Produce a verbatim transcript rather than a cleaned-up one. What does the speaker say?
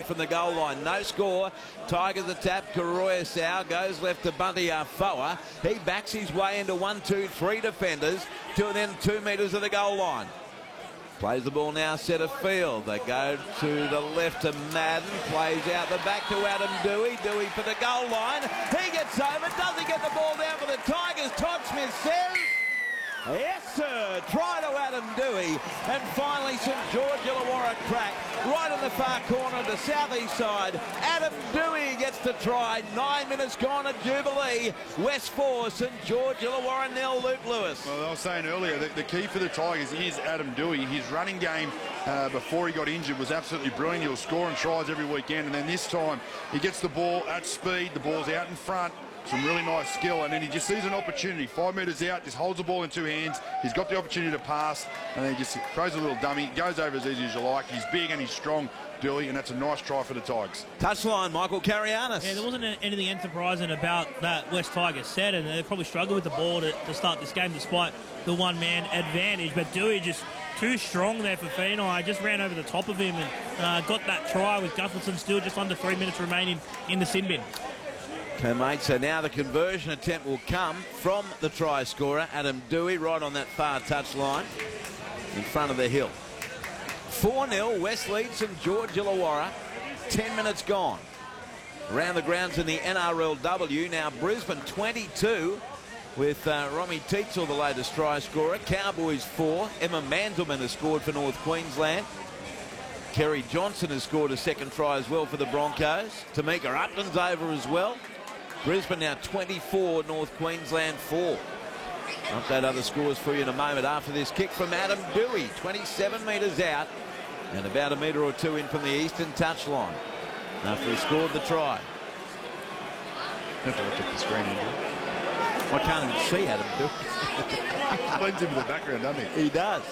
from the goal line. No score. Tigers a tap. Karoya Sau goes left to Bunty Afoa. He backs his way into one, two, three defenders to then two metres of the goal line. Plays the ball now, centre field. They go to the left to Madden. Plays out the back to Adam Dewey. Dewey for the goal line. He gets over. Does he get the ball down for the Tigers? Todd Smith says, yes, sir. Try to Adam Dewey. And finally, St George Illawarra crack right in the far corner of the southeast side. Adam Dewey gets the try. Nine minutes gone at Jubilee. West four, St George Illawarra nil. Luke Lewis. Well, I was saying earlier that the key for the Tigers is Adam Dewey. His running game uh, before he got injured was absolutely brilliant. He was scoring tries every weekend, and then this time he gets the ball at speed. The ball's out in front. Some really nice skill, and then he just sees an opportunity. Five metres out, just holds the ball in two hands. He's got the opportunity to pass, and then he just throws a little dummy. Goes over as easy as you like. He's big and he's strong, Dewey, and that's a nice try for the Tigers. Touchline, Michael Carianis. Yeah, there wasn't anything enterprising about that West Tigers set, and they probably struggled with the ball to, to start this game despite the one-man advantage. But Dewey just too strong there for Phenai. Just ran over the top of him and uh, got that try with Gustafson still just under three minutes remaining in the sin bin. Okay, mate, so now the conversion attempt will come from the try scorer, Adam Dewey, right on that far touch line in front of the hill. four nil, West leads St George Illawarra. ten minutes gone. Around the grounds in the N R L W. Now Brisbane twenty-two with uh, Romy Teetsel, the latest try scorer. Cowboys four. Emma Mandelman has scored for North Queensland. Kerry Johnson has scored a second try as well for the Broncos. Tamika Upton's over as well. Brisbane now twenty-four, North Queensland four. Update other scores for you in a moment after this kick from Adam Dewey, twenty-seven metres out and about a metre or two in from the eastern touchline after he scored the try. Have to look at the screen, Andrew. I can't even see Adam Dewey. Blends into the background, doesn't he? He does.